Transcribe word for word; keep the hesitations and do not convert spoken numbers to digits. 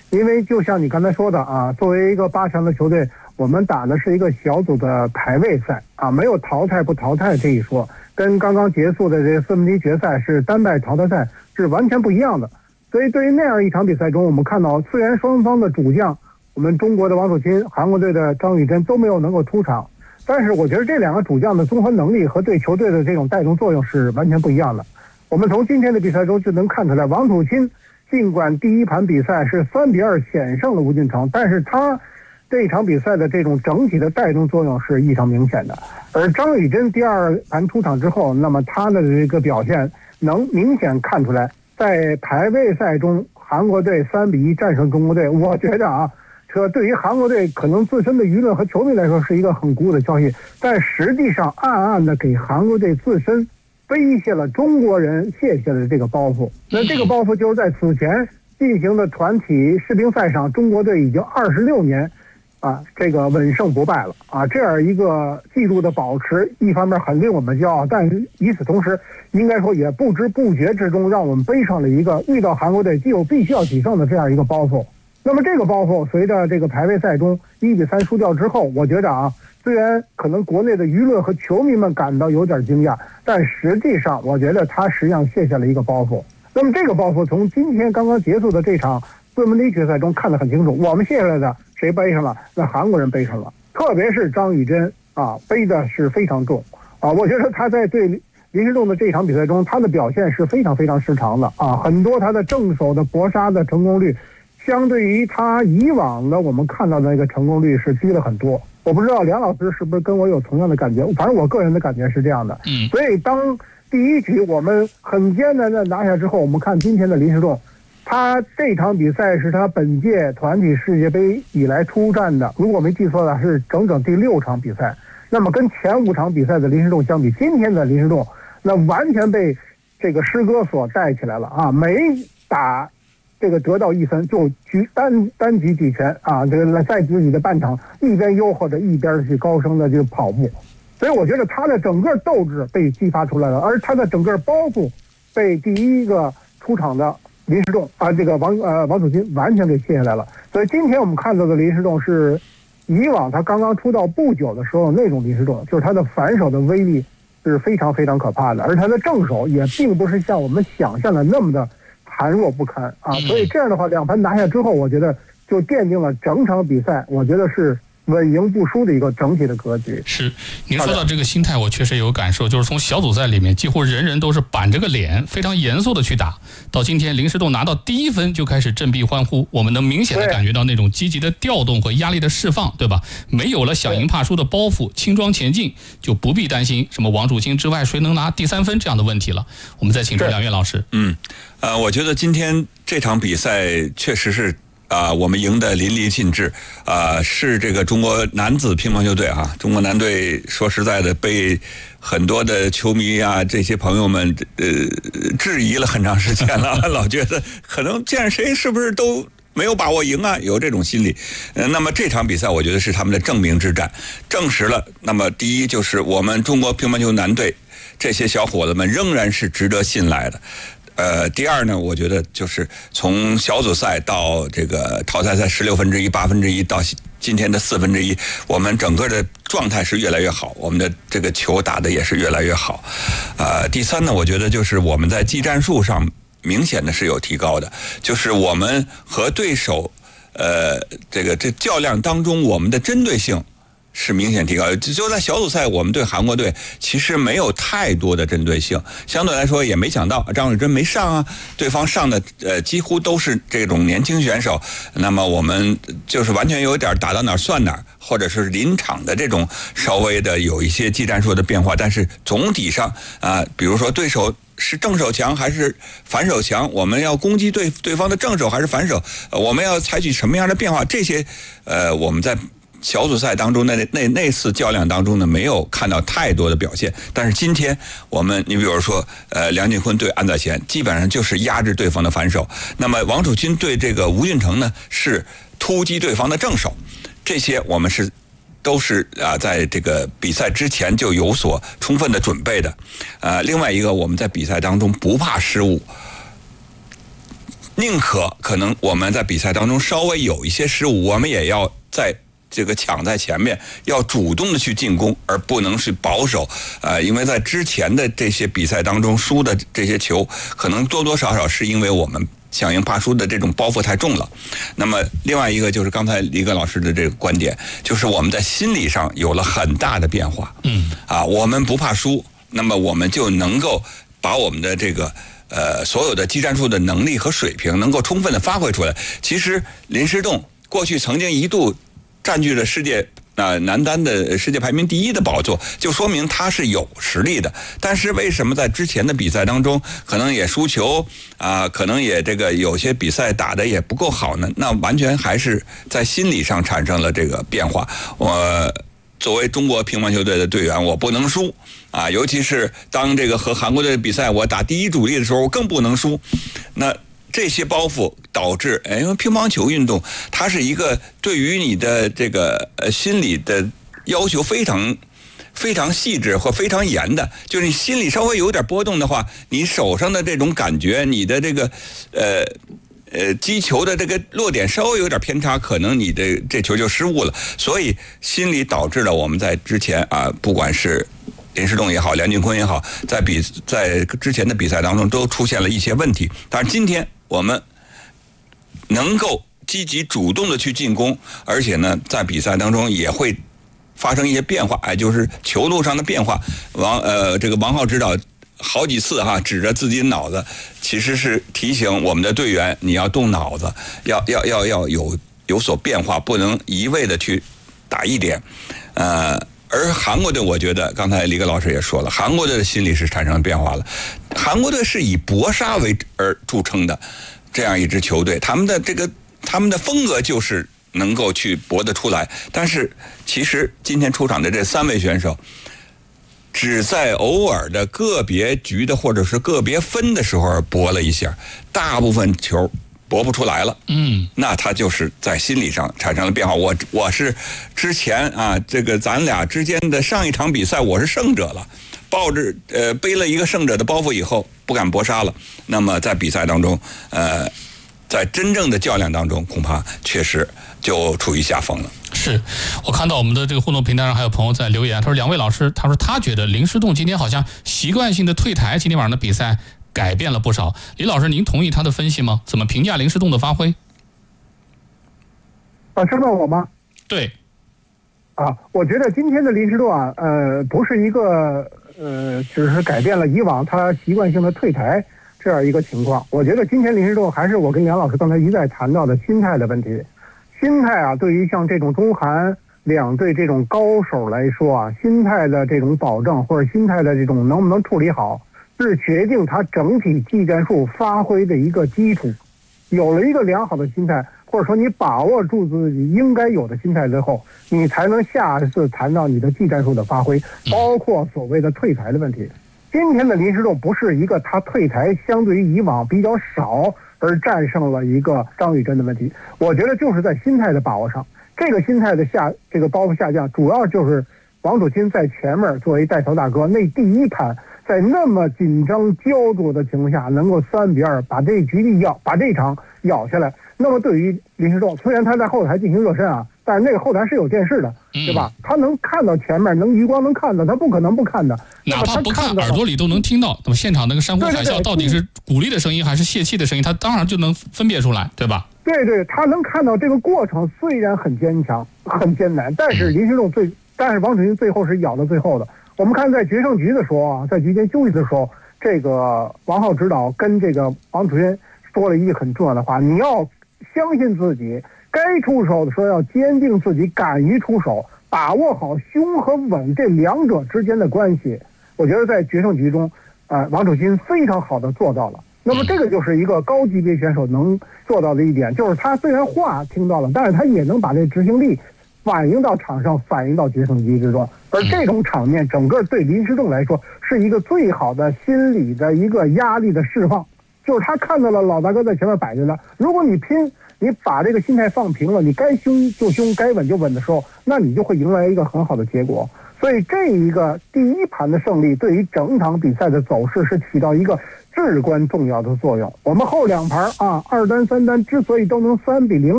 因为就像你刚才说的啊，作为一个八强的球队，我们打的是一个小组的排位赛啊，没有淘汰不淘汰这一说，跟刚刚结束的这四分之一决赛是单败淘汰赛是完全不一样的。所以对于那样一场比赛中，我们看到虽然双方的主将，我们中国的王楚钦、韩国队的张宇珍都没有能够出场，但是我觉得这两个主将的综合能力和对球队的这种带动作用是完全不一样的。我们从今天的比赛中就能看出来，王楚钦尽管第一盘比赛是三比二险胜了吴俊成，但是他这一场比赛的这种整体的带动作用是异常明显的。而张宇珍第二盘出场之后，那么他的这个表现能明显看出来，在排位赛中韩国队三比一战胜中国队，我觉得啊，这对于韩国队可能自身的舆论和球迷来说是一个很鼓舞的消息，但实际上暗暗的给韩国队自身背下了中国人卸下的这个包袱。那这个包袱就是在此前进行的团体世乒赛上，中国队已经二十六年啊，这个稳胜不败了啊，这样一个记录的保持，一方面很令我们骄傲，但与此同时，应该说也不知不觉之中让我们背上了一个遇到韩国队就必须要取胜的这样一个包袱。那么这个包袱随着这个排位赛中一比三输掉之后，我觉得啊，虽然可能国内的舆论和球迷们感到有点惊讶，但实际上我觉得他实际上卸下了一个包袱。那么这个包袱从今天刚刚结束的这场四分之一决赛中看得很清楚，我们卸下来的谁背上了？那韩国人背上了，特别是张宇珍啊，背的是非常重啊。我觉得他在对林诗栋的这场比赛中，他的表现是非常非常失常的啊，很多他的正手的搏杀的成功率，相对于他以往的我们看到的那个成功率是低了很多。我不知道梁老师是不是跟我有同样的感觉，反正我个人的感觉是这样的。 嗯， 所以当第一局我们很艰难的拿下之后，我们看今天的林诗栋。他这场比赛是他本届团体世界杯以来出战的，如果没记错的话是整整第六场比赛。那么跟前五场比赛的林诗栋相比，今天的林诗栋那完全被这个师哥所带起来了啊！每打这个得到一分就举单单举举拳啊，这个在自己的半场一边吆喝着一边去高声的这个跑步。所以我觉得他的整个斗志被激发出来了，而他的整个包袱被第一个出场的林诗栋啊，这个王呃王楚钦完全给卸下来了。所以今天我们看到的林诗栋是以往他刚刚出道不久的时候那种林诗栋，就是他的反手的威力是非常非常可怕的，而他的正手也并不是像我们想象的那么的孱弱不堪啊。所以这样的话，两盘拿下之后，我觉得就奠定了整场比赛，我觉得是稳赢不输的一个整体的格局。 是，您说到这个心态，我确实有感受，就是从小组赛里面几乎人人都是板着个脸，非常严肃的去打，到今天林诗栋拿到第一分就开始振臂欢呼，我们能明显的感觉到那种积极的调动和压力的释放，对吧？没有了想赢怕输的包袱，轻装前进，就不必担心什么王楚钦之外谁能拿第三分这样的问题了。我们再请出梁越老师。 嗯，呃，我觉得今天这场比赛确实是。啊、呃，我们赢得淋漓尽致，啊、呃，是这个中国男子乒乓球队啊，中国男队说实在的被很多的球迷啊这些朋友们呃质疑了很长时间了，老觉得可能见谁是不是都没有把握赢啊，有这种心理。呃，那么这场比赛我觉得是他们的证明之战，证实了。那么第一就是我们中国乒乓球男队这些小伙子们仍然是值得信赖的。呃，第二呢，我觉得就是从小组赛到这个淘汰赛十六分之一、八分之一到今天的四分之一，我们整个的状态是越来越好，我们的这个球打得也是越来越好。呃，第三呢，我觉得就是我们在技战术上明显的是有提高的，就是我们和对手呃这个这较量当中，我们的针对性是明显提高。就在小组赛，我们对韩国队其实没有太多的针对性，相对来说也没想到张宇珍没上啊，对方上的呃几乎都是这种年轻选手，那么我们就是完全有点打到哪儿算哪儿，或者是临场的这种稍微的有一些技战术的变化，但是总体上啊、呃，比如说对手是正手强还是反手强，我们要攻击对对方的正手还是反手，呃、我们要采取什么样的变化，这些呃我们在小组赛当中那那那次较量当中呢，没有看到太多的表现。但是今天我们，你比如说，呃，梁靖昆对安在贤，基本上就是压制对方的反手。那么王楚钦对这个吴俊成呢，是突击对方的正手。这些我们是都是啊，在这个比赛之前就有所充分的准备的。呃，另外一个，我们在比赛当中不怕失误。 宁可可能我们在比赛当中稍微有一些失误，我们也要在这个抢在前面，要主动的去进攻，而不能去保守。呃，因为在之前的这些比赛当中输的这些球，可能多多少少是因为我们想赢怕输的这种包袱太重了。那么另外一个就是刚才李戈老师的这个观点，就是我们在心理上有了很大的变化。 嗯， 啊，我们不怕输，那么我们就能够把我们的这个呃所有的技战术的能力和水平能够充分的发挥出来。其实林诗栋过去曾经一度占据了世界啊、呃、男单的世界排名第一的宝座，就说明他是有实力的。但是为什么在之前的比赛当中，可能也输球啊、呃，可能也这个有些比赛打得也不够好呢？那完全还是在心理上产生了这个变化。我作为中国乒乓球队的队员，我不能输啊！尤其是当这个和韩国队的比赛，我打第一主力的时候，我更不能输。那这些包袱导致，因为乒乓球运动它是一个对于你的这个呃心理的要求非常非常细致或非常严的，就是你心里稍微有点波动的话，你手上的这种感觉，你的这个呃呃击球的这个落点稍微有点偏差，可能你的这球就失误了。所以心理导致了我们在之前啊，不管是林诗栋也好，梁靖昆也好，在比在之前的比赛当中都出现了一些问题。但是今天我们能够积极主动的去进攻，而且呢，在比赛当中也会发生一些变化，哎，就是球路上的变化。王呃，这个王浩指导好几次哈指着自己的脑子，其实是提醒我们的队员，你要动脑子，要要要要有有所变化，不能一味的去打一点，呃。而韩国队，我觉得刚才李戈老师也说了，韩国队的心理是产生变化了。韩国队是以搏杀为而著称的这样一支球队，他们的这个他们的风格就是能够去搏得出来。但是其实今天出场的这三位选手，只在偶尔的个别局的或者是个别分的时候搏了一下，大部分球搏不出来了， 嗯， 那他就是在心理上产生了变化。我我是之前啊，这个咱俩之间的上一场比赛，我是胜者了，抱着呃背了一个胜者的包袱以后，不敢搏杀了。那么在比赛当中，呃，在真正的较量当中，恐怕确实就处于下风了。 是我看到我们的这个互动平台上还有朋友在留言，他说两位老师，他说他觉得林诗栋今天好像习惯性的退台，今天晚上的比赛改变了不少。李老师，您同意他的分析吗？怎么评价林诗栋的发挥？ 啊，是问我吗？ 对。 啊，我觉得今天的林诗栋啊，呃，不是一个呃，只是改变了以往他习惯性的退台这样一个情况。我觉得今天林诗栋还是我跟梁老师刚才一再谈到的心态的问题。心态啊，对于像这种中韩两队这种高手来说啊，心态的这种保证或者心态的这种能不能处理好，是决定他整体技战术发挥的一个基础。有了一个良好的心态，或者说你把握住自己应该有的心态之后，你才能下一次谈到你的技战术的发挥，包括所谓的退台的问题。今天的林诗栋不是一个他退台相对于以往比较少而战胜了一个张雨铮的问题，我觉得就是在心态的把握上，这个心态的下这个包袱下降，主要就是王楚钦在前面作为带头大哥，那第一盘在那么紧张焦灼的情况下，能够三比二把这局里咬，把这场咬下来。那么对于林诗栋，虽然他在后台进行热身啊，但是那个后台是有电视的，对吧？他能看到前面，能余光能看到，他不可能不看的。 哪怕不看，耳朵里都能听到。那么现场那个山呼海啸到底是鼓励的声音还是泄气的声音，他当然就能分别出来，对吧？ 对对，他能看到这个过程，虽然很坚强、很艰难，但是林诗栋最，但是王楚钦最后是咬到最后的。我们看在决胜局的时候啊，在局间休息的时候，这个王浩指导跟这个王楚钦说了一句很重要的话：你要相信自己，该出手的时候要坚定自己，敢于出手，把握好凶和稳这两者之间的关系。我觉得在决胜局中，呃，王楚钦非常好的做到了。那么这个就是一个高级别选手能做到的一点，就是他虽然话听到了，但是他也能把这执行力反映到场上，反映到决胜局之中。而这种场面，整个对林诗栋来说是一个最好的心理的一个压力的释放，就是他看到了老大哥在前面摆着了，如果你拼，你把这个心态放平了，你该凶就凶，该稳就稳的时候，那你就会迎来一个很好的结果。所以这一个第一盘的胜利，对于整场比赛的走势是起到一个至关重要的作用。我们后两盘啊，二单三单之所以都能三比零